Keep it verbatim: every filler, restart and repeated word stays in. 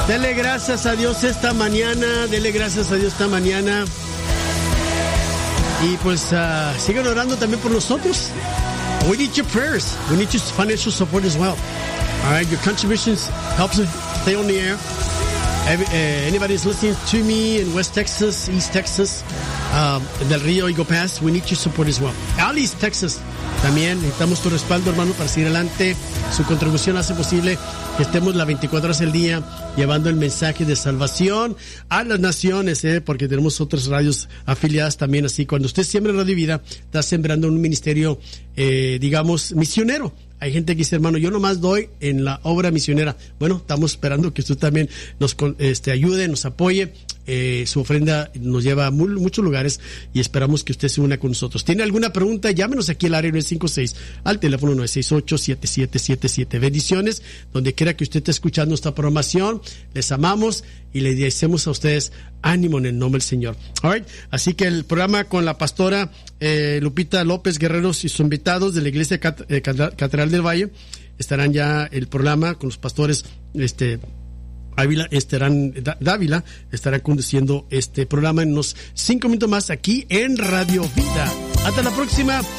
Dele gracias a Dios esta mañana, dele gracias a Dios esta mañana. Y pues uh, sigan orando también por nosotros. We need your prayers. We need your financial support as well. All right, your contributions helps us stay on the air. Every, uh, anybody's listening to me in West Texas, East Texas, um, Del Rio, Eagle Pass, we need your support as well. Alice, Texas, también necesitamos tu respaldo, hermano, para seguir adelante. Su contribución hace posible que estemos las veinticuatro horas del día llevando el mensaje de salvación a las naciones, ¿eh? Porque tenemos otras radios afiliadas también. Así, cuando usted siembra Radio Vida, está sembrando un ministerio, eh, digamos, misionero. Hay gente que dice, hermano, yo nomás doy en la obra misionera. Bueno, estamos esperando que usted también nos este, ayude, nos apoye. Eh, su ofrenda nos lleva a muy, muchos lugares y esperamos que usted se una con nosotros. ¿Tiene alguna pregunta? Llámenos aquí al área nueve cinco seis al teléfono nueve seis ocho, siete siete siete siete. Bendiciones, donde quiera que usted esté escuchando esta programación. Les amamos y le deseamos a ustedes ánimo en el nombre del Señor. All right. Así que el programa con la pastora eh, Lupita López Guerreros y sus invitados de la Iglesia Cat- eh, Catedral del Valle estarán ya el programa con los pastores este Ávila, estarán, Dávila estará conduciendo este programa en unos cinco minutos más aquí en Radio Vida. Hasta la próxima.